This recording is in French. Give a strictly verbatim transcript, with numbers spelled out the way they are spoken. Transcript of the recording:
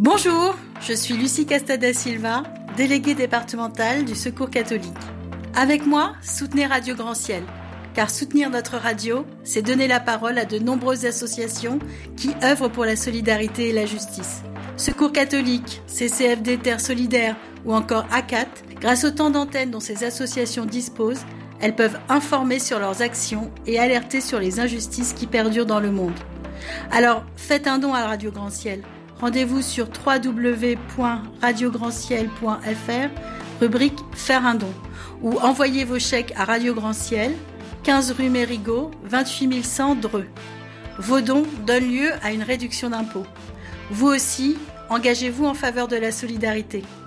Bonjour, je suis Lucie Castada Silva, déléguée départementale du Secours catholique. Avec moi, soutenez Radio Grand Ciel, car soutenir notre radio, c'est donner la parole à de nombreuses associations qui œuvrent pour la solidarité et la justice. Secours catholique, C C F D Terre Solidaire ou encore A C A T, grâce au temps d'antenne dont ces associations disposent, elles peuvent informer sur leurs actions et alerter sur les injustices qui perdurent dans le monde. Alors, faites un don à Radio Grand Ciel. Rendez-vous sur w w w point radio grand ciel point f r, rubrique Faire un don, ou envoyez vos chèques à Radio Grand Ciel, quinze rue Mérigot, vingt-huit mille cent Dreux. Vos dons donnent lieu à une réduction d'impôts. Vous aussi, engagez-vous en faveur de la solidarité.